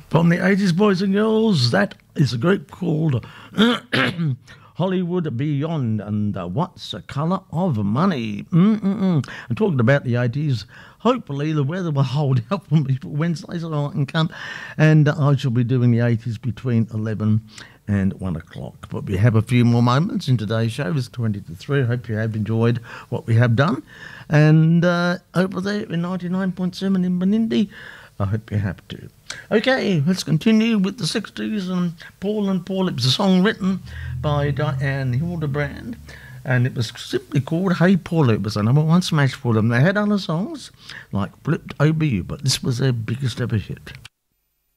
From the 80s, boys and girls, that is a group called Hollywood Beyond and What's the Colour of Money? And talking about the 80s, hopefully the weather will hold out for me for Wednesday so I can come. And I shall be doing the 80s between 11 and 1 o'clock. But we have a few more moments in today's show. It's 20 to 3. I hope you have enjoyed what we have done. And over there in 99.7 in Benindi, I hope you have too. Okay, let's continue with the 60s and Paul and Paul. It was a song written by Diane Hildebrand, and it was simply called Hey Paul. It was a number one smash for them. They had other songs like Flipped Over You, but this was their biggest ever hit.